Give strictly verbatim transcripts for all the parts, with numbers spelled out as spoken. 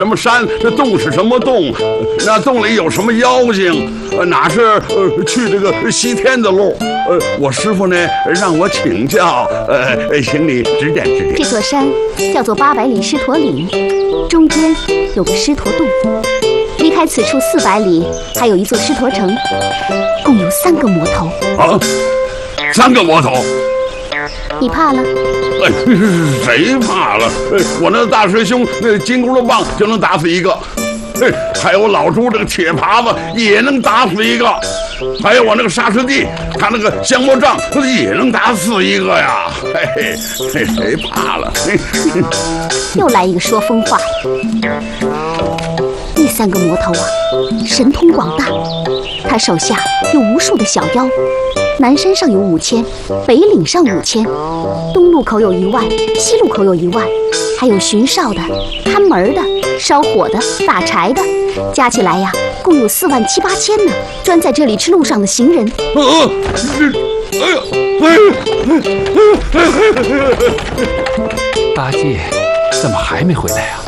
什么山，这洞是什么洞？那洞里有什么妖精？呃，哪是呃去这个西天的路？呃，我师傅呢让我请教，呃，请你指点指点。 这座山叫做八百里狮驼岭，中间有个狮驼洞。离开此处四百里，还有一座狮驼城，共有三个魔头。 啊，三个魔头。 你怕了？ 哎，谁怕了？哎，我那大师兄那金箍棒就能打死一个，哎，还有老朱这个铁耙子也能打死一个，还有我那个沙师弟，他那个降魔杖也能打死一个呀！嘿嘿，嘿谁怕了？嘿嘿又来一个说疯话的。那三个魔头啊，神通广大，他手下有无数的小妖。南山上有五千，北岭上五千，东路口有一万，西路口有一万，还有巡哨的、看门的、烧火的、打柴的，加起来呀，共有四万七八千呢。专在这里吃路上的行人。 啊！哎呀！哎呀！ 八戒怎么还没回来呀？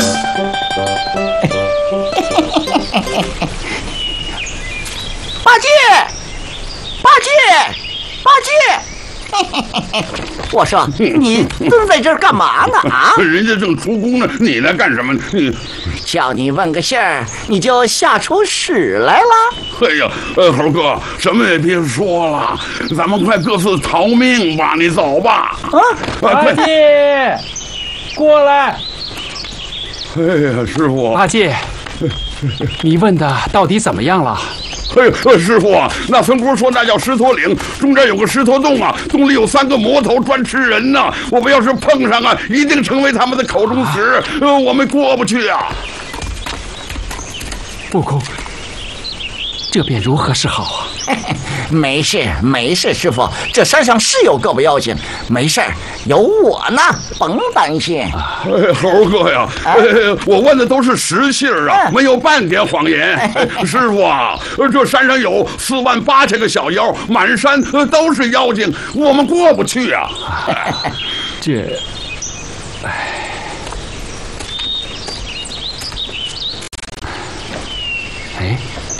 八戒，八戒。八戒，我说你蹲在这儿干嘛呢？啊， 人家正出宫呢，你来干什么？你叫你问个信儿，你就吓出屎来了？ 哎呀，呃，猴哥，什么也别说了，咱们快各自逃命吧！你走吧。 啊， 八戒，过来。 哎呀，师傅， 八戒，你问的到底怎么样了？ 哎呦，师傅啊，那村姑说那叫狮驼岭，中间有个狮驼洞啊，洞里有三个魔头专吃人呢、啊。我们要是碰上啊，一定成为他们的口中食，呃，我们过不去啊。 悟空，这便如何是好啊？ 没事没事，师傅，这山上是有个把妖精，没事有我呢，甭担心。 哎，猴哥呀，哎，我问的都是实信儿啊，没有半点谎言。哎，师傅啊，这山上有四万八千个小妖，满山都是妖精，我们过不去啊。 这，哎。哎。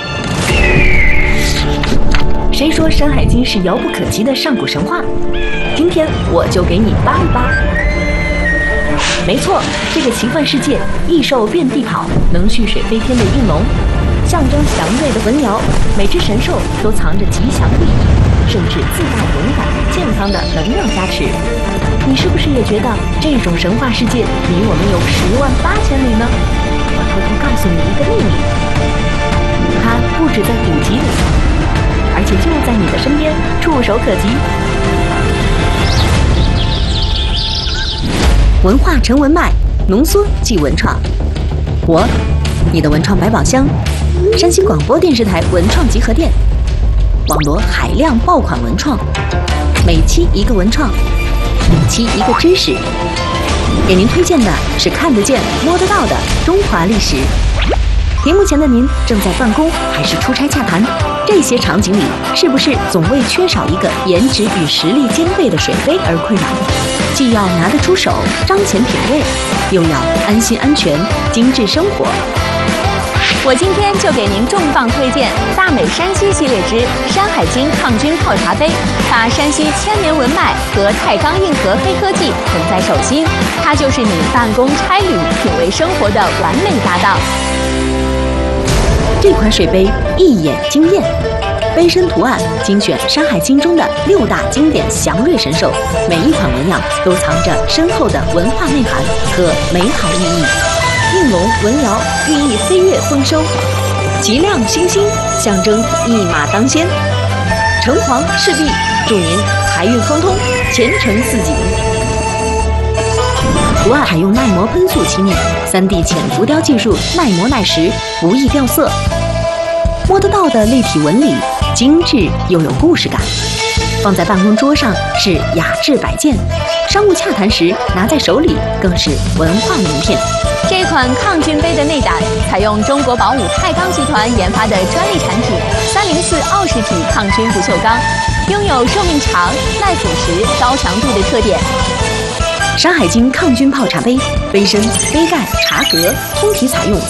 谁说《山海经》是遥不可及的上古神话？今天我就给你扒一扒。没错，这个奇幻世界，异兽遍地跑，能蓄水飞天的应龙，象征祥瑞的文瑶，每只神兽都藏着吉祥利益，甚至自带勇敢、健康的能量加持。你是不是也觉得这种神话世界离我们有十万八千里呢？我偷偷告诉你一个秘密，它不止在古籍里，而且就在你的身边，触手可及。文化成文脉，浓缩即文创。我，你的文创百宝箱，山西广播电视台文创集合店，网罗海量爆款文创，每期一个文创，每期一个知识。给您推荐的是看得见、摸得到的中华历史。屏幕前的您正在办公还是出差洽谈？这些场景里，是不是总为缺少一个颜值与实力兼备的水杯而困扰？既要拿得出手，彰显品味，又要安心安全，精致生活。 我今天就给您重磅推荐大美山西系列之《山海经抗菌泡茶杯》，把山西千年文脉和太钢硬核黑科技捧在手心，它就是你办公差旅、品味生活的完美搭档。 这款水杯一眼惊艳，杯身图案精选《山海经》中的六大经典祥瑞神兽，每一款纹样都藏着深厚的文化内涵和美好意义。应龙、文瑶寓意飞跃丰收，极亮星星象征一马当先，城隍赤壁祝您财运亨通，前程似锦。图案采用耐磨喷塑漆面， 三 D 浅浮雕技术，耐磨耐蚀，不易掉色。摸得到的立体纹理，精致又有故事感。放在办公桌上是雅致摆件，商务洽谈时拿在手里更是文化名片。 这款抗菌杯的内胆采用中国宝武太钢集团研发的专利产品三零四奥氏体抗菌不锈钢，拥有寿命长、耐腐蚀、高强度的特点。 山海经抗菌泡茶杯，杯身、杯盖、茶格通体采用